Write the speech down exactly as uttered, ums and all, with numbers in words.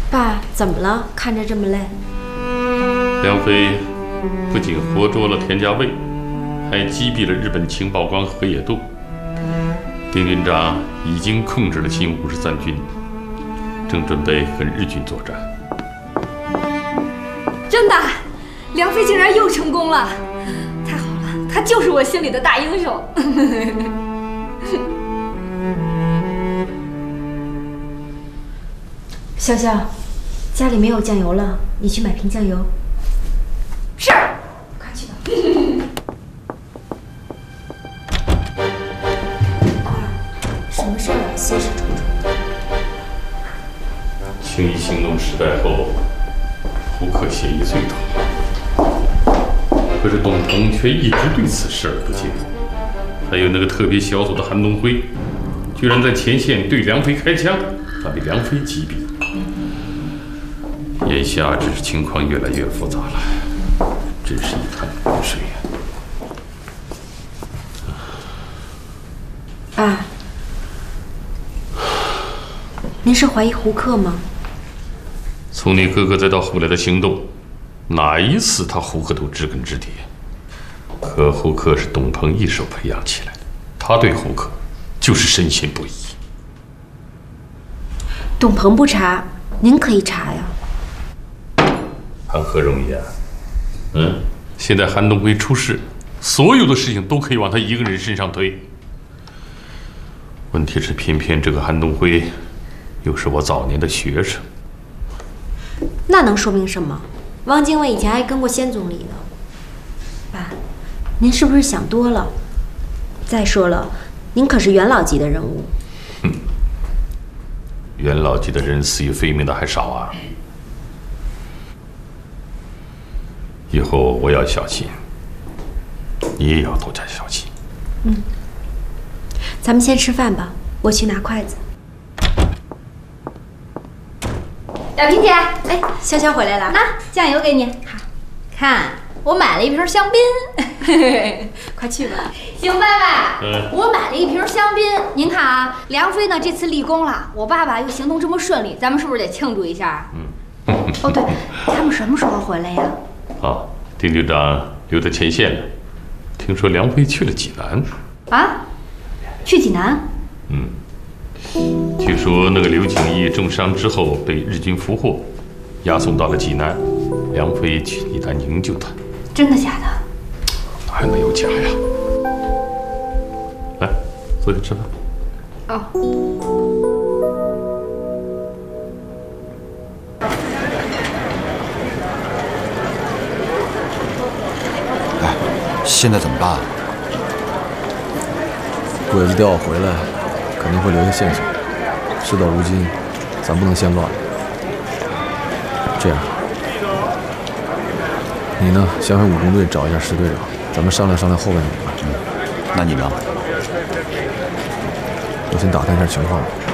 爸，怎么了？看着这么累。 梁飞不仅活捉了田家卫，还击毙了日本情报官河野渡。丁军长已经控制了新五十三军，正准备跟日军作战。 真的，梁飞竟然又成功了！太好了，他就是我心里的大英雄。 潇潇，家里没有酱油了，你去买瓶酱油。 是， 快去吧。爸，什么事儿啊？心事重重。 青衣行动失败后，胡克协议碎逃，可是董鹏却一直对此视而不见。还有那个特别小组的韩东辉，居然在前线对梁飞开枪，他被梁飞击毙。眼下只是情况越来越复杂了，真是一潭浑水呀！ 爸，您是怀疑胡克吗？ 从你哥哥再到后来的行动，哪一次他胡克都知根知底。可胡克是董鹏一手培养起来的，他对胡克就是深信不疑。 董鹏不查，您可以查呀。 谈何容易啊！嗯，现在韩东辉出事，所有的事情都可以往他一个人身上推。问题是，偏偏这个韩东辉又是我早年的学生。 那能说明什么？汪精卫以前还跟过先总理呢。爸，您是不是想多了？再说了，您可是元老级的人物。 哼，元老级的人死于非命的还少啊！以后我要小心，你也要多加小心。 嗯，咱们先吃饭吧，我去拿筷子。 小萍姐， 哎，潇潇回来了， 那酱油给你。好，看我买了一瓶香槟， 快去吧。 行，爸爸， 嗯， 我买了一瓶香槟。您看啊，梁飞呢这次立功了，我爸爸又行动这么顺利，咱们是不是得庆祝一下？ 嗯。 哦，对，他们什么时候回来呀？ 啊，丁局长留在前线了。听说梁飞去了济南。 啊？去济南？ 嗯。据说那个刘景义重伤之后被日军俘获，押送到了济南。梁飞去济南营救他。 真的假的？ 还能有假呀？来，坐下吃饭。 哦。 哎，现在怎么办？ 鬼子调我回来，肯定会留下线索。事到如今，咱不能先乱。这样，你呢，想想武工队找一下石队长，咱们商量商量后半怎么办。 嗯，那你呢？ 我先打探一下情况吧。